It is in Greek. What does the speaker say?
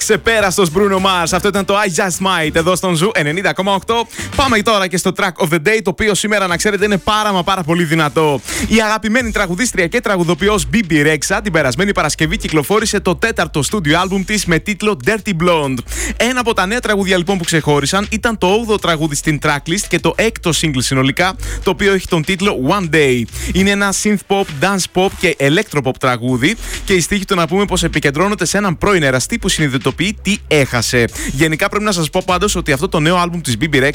Ξεπέραστος Bruno Mars. Αυτό ήταν το I Just Might εδώ στον Ζου 90,8. Πάμε τώρα και στο track of the day, το οποίο σήμερα να ξέρετε είναι πάρα πολύ δυνατό. Η αγαπημένη τραγουδίστρια και τραγουδοποιός Bibi Rexha την περασμένη Παρασκευή κυκλοφόρησε το 4ο στούντιο άλμπουμ της με τίτλο Dirty Blonde. Ένα από τα νέα τραγούδια λοιπόν που ξεχώρισαν ήταν το 8ο τραγούδι στην tracklist και το 6ο single συνολικά, το οποίο έχει τον τίτλο One Day. Είναι ένα synth pop, dance pop και electro pop τραγούδι και η στίχη του να πούμε πως επικεντρώνεται σε έναν πρώην εραστή που συνειδητοποιεί τι έχασε. Γενικά πρέπει να σας πω πάντως ότι αυτό το νέο άλμπουμ της Bibi Rexha